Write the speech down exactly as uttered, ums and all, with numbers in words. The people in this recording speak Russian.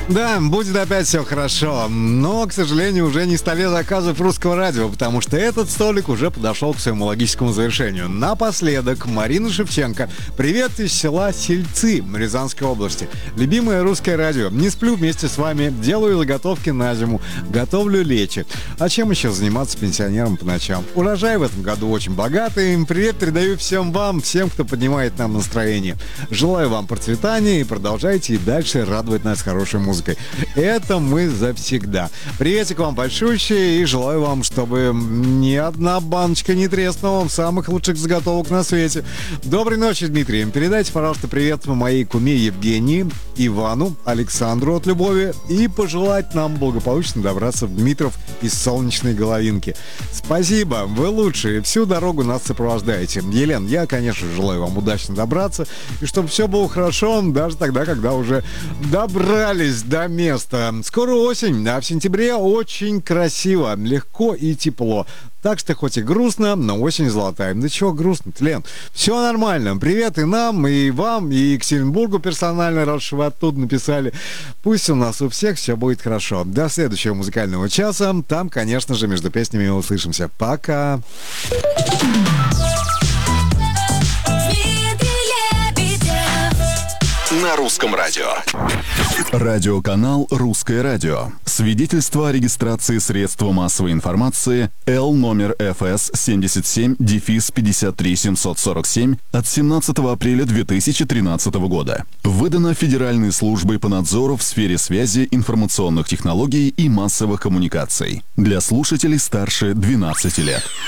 Да, будет опять все хорошо, но, к сожалению, уже не столе заказов русского радио, потому что этот столик уже подошел к своему логическому завершению. Напоследок, Марина Шевченко. Привет из села Сельцы Рязанской области. Любимое русское радио. Не сплю вместе с вами, делаю заготовки на зиму, готовлю лечи. А чем еще заниматься пенсионерам по ночам? Урожай в этом году очень богатый. Привет передаю всем вам, всем, кто поднимает нам настроение. Желаю вам процветания и продолжайте и дальше радовать нас хорошей музыкой. Это мы завсегда. Приветик вам большущий и желаю вам, чтобы ни одна баночка не треснула вам самых лучших заготовок на свете. Доброй ночи, Дмитрий. Передайте, пожалуйста, привет моей куме Евгении, Ивану, Александру от Любови и пожелать нам благополучно добраться в Дмитров из солнечной Головинки. Спасибо, вы лучшие. Всю дорогу нас сопровождаете. Елен, я, конечно, желаю вам удачно добраться и чтобы все было хорошо, даже тогда, когда уже добрались до места. Скоро осень, а в сентябре очень красиво, легко и тепло. Так что хоть и грустно, но осень золотая. Да чего грустно-то, Лен? Все нормально. Привет и нам, и вам, и Екатеринбургу персонально, раз что вы оттуда написали. Пусть у нас у всех все будет хорошо. До следующего музыкального часа. Там, конечно же, между песнями услышимся. Пока! На русском радио. Радиоканал «Русское радио». Свидетельство о регистрации средства массовой информации Л номер эф эс семьдесят семь пятьдесят три семьсот сорок семь от семнадцатого апреля две тысячи тринадцатого года. Выдано Федеральной службой по надзору в сфере связи, информационных технологий и массовых коммуникаций. Для слушателей старше двенадцати лет.